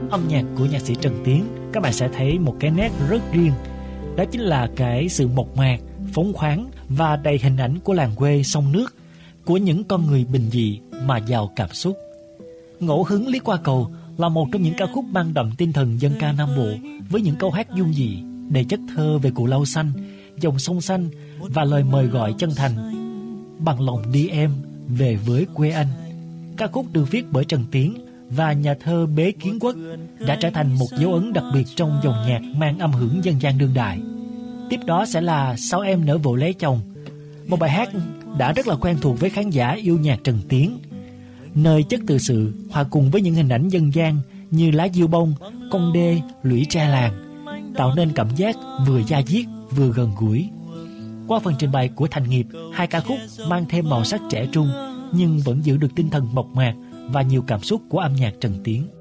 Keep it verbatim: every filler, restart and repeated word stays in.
âm nhạc của nhạc sĩ Trần Tiến, các bạn sẽ thấy một cái nét rất riêng. Đó chính là cái sự mộc mạc, phóng khoáng và đầy hình ảnh của làng quê sông nước, của những con người bình dị mà giàu cảm xúc. Ngẫu hứng Lý Qua Cầu là một trong những ca khúc mang đậm tinh thần dân ca Nam Bộ, với những câu hát dung dị, đầy chất thơ về Cù Lao xanh, dòng sông xanh và lời mời gọi chân thành: bằng lòng đi em về với quê anh. Ca khúc được viết bởi Trần Tiến và nhà thơ Bế Kiến Quốc đã trở thành một dấu ấn đặc biệt trong dòng nhạc mang âm hưởng dân gian đương đại. Tiếp đó sẽ là Sao Em Nỡ Vội Lấy Chồng, một bài hát đã rất là quen thuộc với khán giả yêu nhạc Trần Tiến, nơi chất tự sự hòa cùng với những hình ảnh dân gian như lá diêu bông, con đê, lũy tre làng, tạo nên cảm giác vừa da diết vừa gần gũi. Qua phần trình bày của Thành Nghiệp, hai ca khúc mang thêm màu sắc trẻ trung nhưng vẫn giữ được tinh thần mộc mạc và nhiều cảm xúc của âm nhạc Trần Tiến.